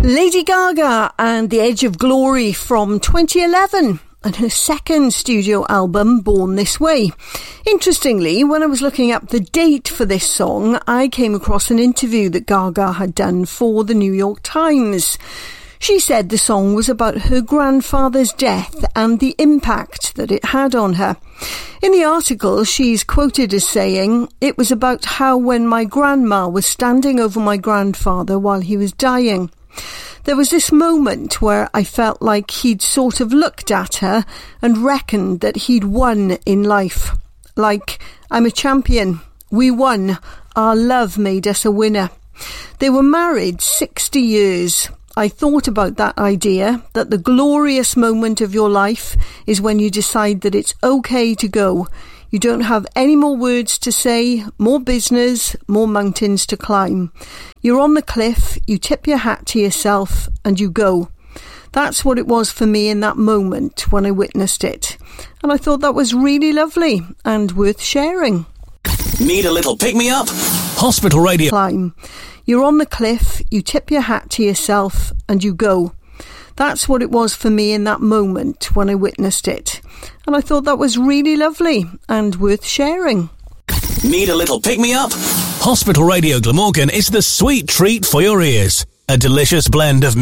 Lady Gaga and The Edge of Glory from 2011 and her second studio album, Born This Way. Interestingly, when I was looking up the date for this song, I came across an interview that Gaga had done for the New York Times. She said the song was about her grandfather's death and the impact that it had on her. In the article, she's quoted as saying, "It was about how when my grandma was standing over my grandfather while he was dying, there was this moment where I felt like he'd sort of looked at her and reckoned that he'd won in life. Like, I'm a champion. We won. Our love made us a winner." They were married 60 years. I thought about that idea, that the glorious moment of your life is when you decide that it's okay to go. You don't have any more words to say, more business, more mountains to climb. You're on the cliff, you tip your hat to yourself, and you go. That's what it was for me in that moment when I witnessed it. And I thought that was really lovely and worth sharing. Need a little pick-me-up? Hospital Radio. Climb. You're on the cliff, you tip your hat to yourself, and you go. That's what it was for me in that moment when I witnessed it. And I thought that was really lovely and worth sharing. Need a little pick-me-up? Hospital Radio Glamorgan is the sweet treat for your ears. A delicious blend of